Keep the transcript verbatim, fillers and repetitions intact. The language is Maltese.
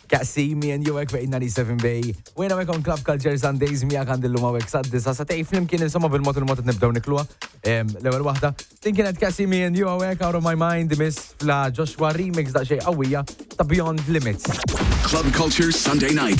Cassie, me and you għek fejn ninety-seven Bay. Wena mekon Club Culture Sundays mi għak għandillum għawek saddisa sa tejf flimkien insomma bil-mot il-mot nibdaw nikluwa. L-ewel wahda. Din kienet Cassie, me and you għawek out of my mind miss fla Joshua remix da xej għawija ta' Beyond Limits. Club Culture Sunday night.